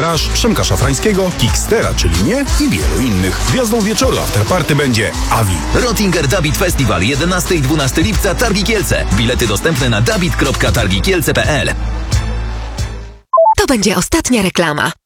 Garage, Przemka Szafrańskiego, Kickstera, czyli nie i wielu innych. Gwiazdą wieczoru afterparty będzie Avi. Rottinger Dabit Festival 11 i 12 lipca Targi Kielce. Bilety dostępne na dabit.targikielce.pl. To będzie ostatnia reklama.